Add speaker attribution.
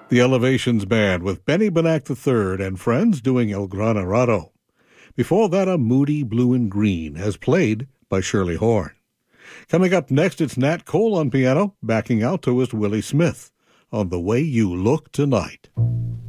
Speaker 1: The Elevations Band with Benny Benack III and friends doing El Granarado. Before that, a moody blue and green, as played by Shirley Horn. Coming up next, it's Nat Cole on piano, backing altoist Willie Smith on The Way You Look Tonight.